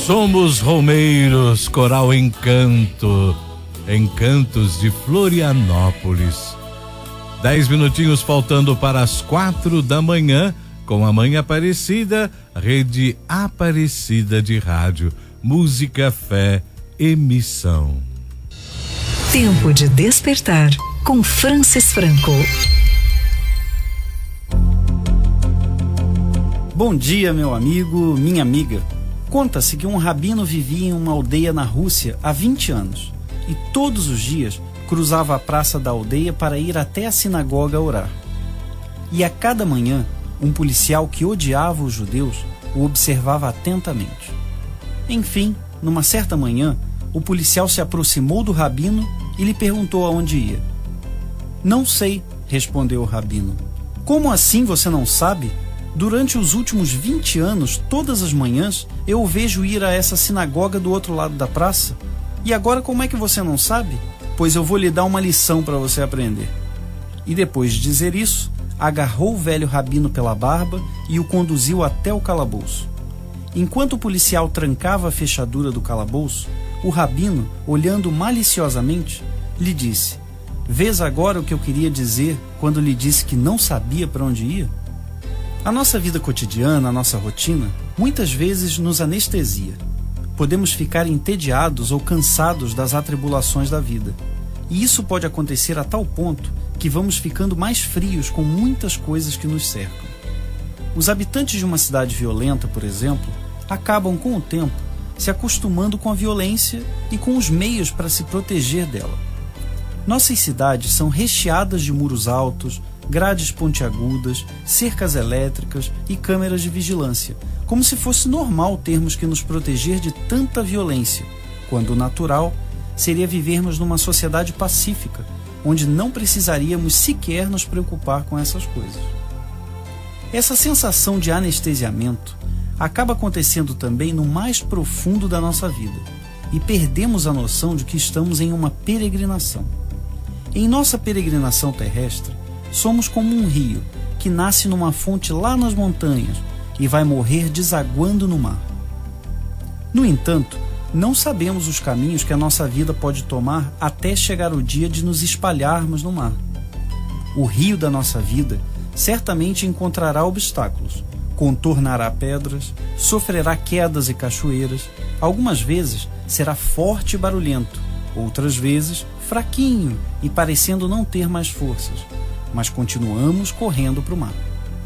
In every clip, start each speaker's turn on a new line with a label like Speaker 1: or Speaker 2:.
Speaker 1: Somos Romeiros, Coral Encanto, Encantos de Florianópolis. 10 minutinhos faltando para as 4 da manhã, com a Mãe Aparecida, Rede Aparecida de Rádio, Música, Fé e Missão.
Speaker 2: Tempo de despertar com Francis Franco.
Speaker 3: Bom dia, meu amigo, minha amiga. Conta-se que um rabino vivia em uma aldeia na Rússia há 20 anos e todos os dias cruzava a praça da aldeia para ir até a sinagoga orar. E a cada manhã, um policial que odiava os judeus o observava atentamente. Enfim, numa certa manhã, o policial se aproximou do rabino e lhe perguntou aonde ia. Não sei, respondeu o rabino. Como assim você não sabe? Durante os últimos 20 anos, todas as manhãs, eu o vejo ir a essa sinagoga do outro lado da praça. E agora como é que você não sabe? Pois eu vou lhe dar uma lição para você aprender. E depois de dizer isso, agarrou o velho rabino pela barba e o conduziu até o calabouço. Enquanto o policial trancava a fechadura do calabouço, o rabino, olhando maliciosamente, lhe disse: "Vês agora o que eu queria dizer quando lhe disse que não sabia para onde ia?" A nossa vida cotidiana, a nossa rotina, muitas vezes nos anestesia. Podemos ficar entediados ou cansados das atribulações da vida. E isso pode acontecer a tal ponto que vamos ficando mais frios com muitas coisas que nos cercam. Os habitantes de uma cidade violenta, por exemplo, acabam com o tempo se acostumando com a violência e com os meios para se proteger dela. Nossas cidades são recheadas de muros altos, grades pontiagudas, cercas elétricas e câmeras de vigilância, como se fosse normal termos que nos proteger de tanta violência, quando o natural seria vivermos numa sociedade pacífica, onde não precisaríamos sequer nos preocupar com essas coisas. Essa sensação de anestesiamento acaba acontecendo também no mais profundo da nossa vida, e perdemos a noção de que estamos em uma peregrinação. Em nossa peregrinação terrestre, somos como um rio que nasce numa fonte lá nas montanhas e vai morrer desaguando no mar. No entanto, não sabemos os caminhos que a nossa vida pode tomar até chegar o dia de nos espalharmos no mar. O rio da nossa vida certamente encontrará obstáculos, contornará pedras, sofrerá quedas e cachoeiras, algumas vezes será forte e barulhento, outras vezes fraquinho e parecendo não ter mais forças, mas continuamos correndo para o mar.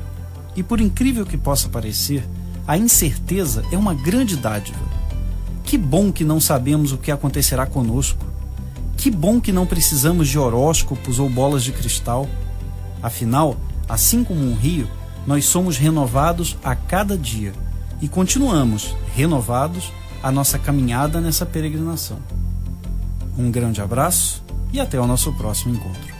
Speaker 3: E por incrível que possa parecer, a incerteza é uma grande dádiva. Que bom que não sabemos o que acontecerá conosco. Que bom que não precisamos de horóscopos ou bolas de cristal. Afinal, assim como um rio, nós somos renovados a cada dia e continuamos renovados a nossa caminhada nessa peregrinação. Um grande abraço e até o nosso próximo encontro.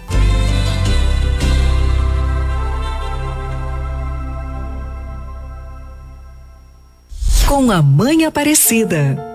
Speaker 2: Com a Mãe Aparecida.